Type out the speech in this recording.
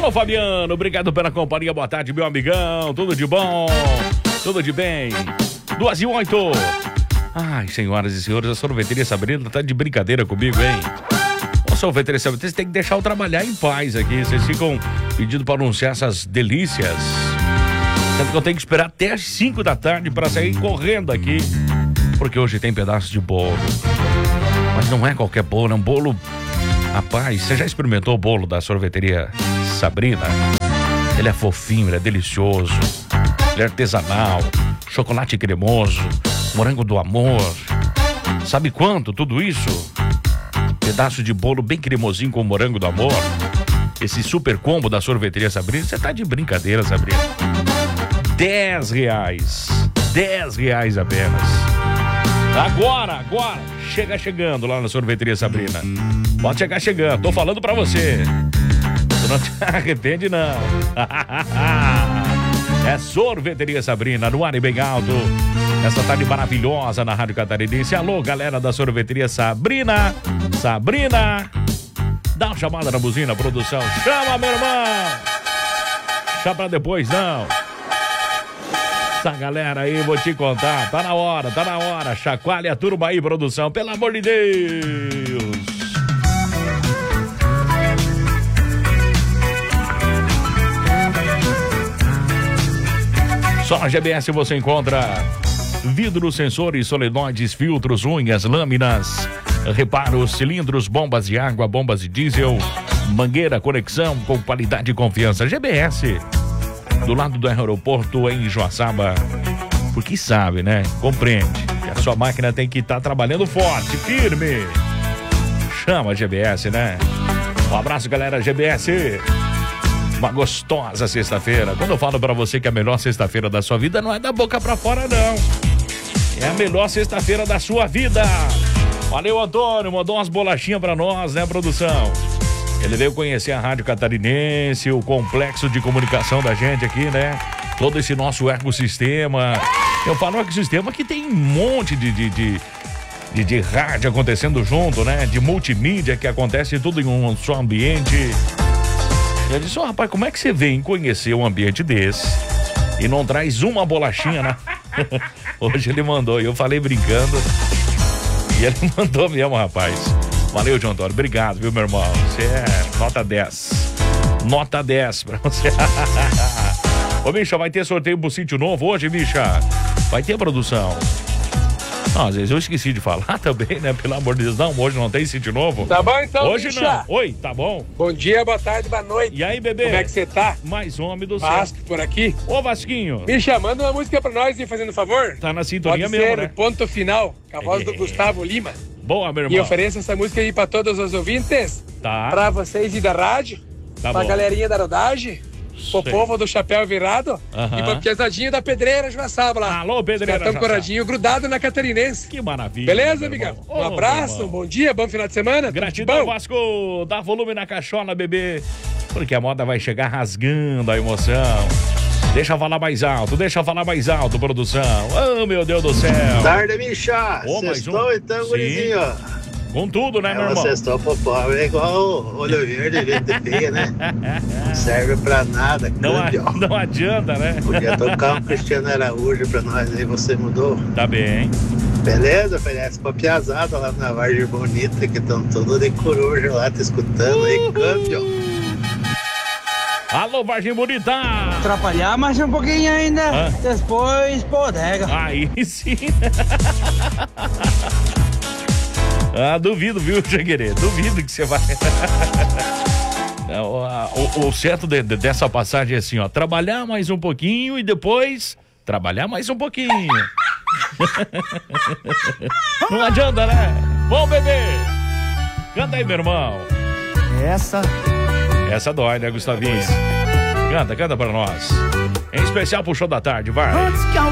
Alô, Fabiano, obrigado pela companhia. Boa tarde, meu amigão. Tudo de bom? Tudo de bem? 2h08. Ai, senhoras e senhores, a sorveteria Sabrina tá de brincadeira comigo, hein? Ô, sorveteria Sabrina, vocês têm que deixar eu trabalhar em paz aqui. Vocês ficam pedindo para anunciar essas delícias. Sendo que eu tenho que esperar até as 5 da tarde para sair correndo aqui. Porque hoje tem pedaço de bolo. Mas não é qualquer bolo, é um bolo... Rapaz, você já experimentou o bolo da sorveteria Sabrina? Ele é fofinho, ele é delicioso. Ele é artesanal, chocolate cremoso, morango do amor. Sabe quanto tudo isso? Pedaço de bolo bem cremosinho com morango do amor. Esse super combo da sorveteria Sabrina. Você tá de brincadeira, Sabrina. R$10. R$10 apenas. Agora. Chega chegando lá na sorveteria Sabrina. Pode chegar chegando. Tô falando pra você. Tu não te arrepende, não. É sorveteria Sabrina, no ar e bem alto. Essa tarde maravilhosa na Rádio Catarinense. Alô, galera da sorveteria Sabrina. Dá uma chamada na buzina, produção. Chama, meu irmão. Chama pra depois, não. Essa galera aí, vou te contar. Tá na hora. Chacoalha a turma aí, produção. Pelo amor de Deus. Só na GBS você encontra vidros, sensores, solenoides, filtros, unhas, lâminas, reparos, cilindros, bombas de água, bombas de diesel, mangueira, conexão com qualidade e confiança. GBS, do lado do aeroporto em Joaçaba. Porque sabe, né? Compreende que a sua máquina tem que estar trabalhando forte, firme. Chama a GBS, né? Um abraço, galera, GBS. Uma gostosa sexta-feira. Quando eu falo pra você que a melhor sexta-feira da sua vida não é da boca pra fora, não. É a melhor sexta-feira da sua vida. Valeu, Antônio. Mandou umas bolachinhas pra nós, né, produção? Ele veio conhecer a Rádio Catarinense, o complexo de comunicação da gente aqui, né? Todo esse nosso ecossistema. Eu falo ecossistema que tem um monte de rádio acontecendo junto, né? De multimídia que acontece tudo em um só ambiente. Eu disse, rapaz, como é que você vem conhecer um ambiente desse e não traz uma bolachinha, né? Hoje ele mandou, e eu falei brincando, e ele mandou mesmo, rapaz. Valeu, João Antônio, obrigado, viu, meu irmão? Você é nota 10. Nota 10 pra você. Ô, Misha, vai ter sorteio pro sítio novo hoje, Misha? Vai ter, produção? Não, às vezes eu esqueci de falar também, né? Pelo amor de Deus, não, hoje não tem sítio novo. Tá bom então, hoje Misha. Não. Oi, tá bom? Bom dia, boa tarde, boa noite. E aí, bebê? Como é que você tá? Mais homem do céu. Vasco por aqui. Ô, Vasquinho. Misha, manda uma música pra nós, me fazendo favor. Tá na sintonia Pode mesmo, ser, né? Ponto Final, com a voz do Gustavo Lima. Boa, meu irmão. E ofereça essa música aí pra todos os ouvintes. Tá. Pra vocês e da rádio. Tá pra bom. galerinha da rodagem. Pro povo do chapéu virado. E pra pesadinho da pedreira Joaçaba lá. Alô, pedreira. Estão coradinho grudado na Catarinense. Que maravilha. Beleza, amigão? Um abraço, bom dia, bom final de semana. Gratidão, Vasco. Dá volume na cachola, bebê. Porque a moda vai chegar rasgando a emoção. Deixa eu falar mais alto, produção. Oh, meu Deus do céu. Tarde, Misha. Oh, sextou então, gurizinho. Com tudo, né, meu irmão? Sextou pro pobre, é igual olho verde, vento feio, né? Não serve pra nada. Não adianta, né? Podia tocar um Cristiano Araújo pra nós, aí você mudou. Tá bem. Beleza? Oferece pra piazada lá na Vargem Bonita, que estão todos de coruja lá, te escutando aí, câmbio. Alô, Vargem Bonita! Atrapalhar mais um pouquinho ainda, depois bodega. Aí sim. Duvido, viu, Jaguerê? Duvido que você vai. O certo dessa passagem é assim, ó. Trabalhar mais um pouquinho e depois trabalhar mais um pouquinho. Não adianta, né? Bom, bebê! Canta aí, meu irmão. Essa dói, né, Gustavinho? Canta pra nós. Em especial pro show da tarde, vai.